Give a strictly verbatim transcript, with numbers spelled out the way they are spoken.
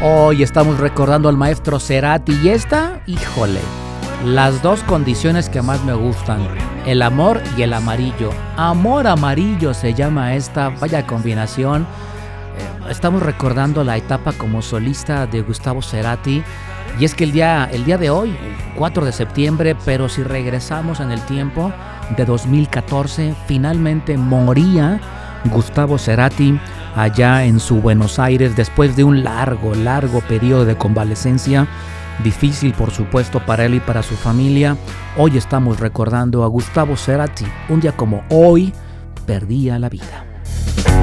Hoy estamos recordando al maestro Cerati y esta, híjole, las dos condiciones que más me gustan, el amor y el amarillo. Amor amarillo se llama esta, vaya combinación. Eh, estamos recordando la etapa como solista de Gustavo Cerati. Y es que el día, el día de hoy, cuatro de septiembre, pero si regresamos en el tiempo de dos mil catorce, finalmente moría Gustavo Cerati allá en su Buenos Aires después de un largo, largo periodo de convalecencia, difícil por supuesto para él y para su familia. Hoy estamos recordando a Gustavo Cerati. Un día como hoy perdía la vida.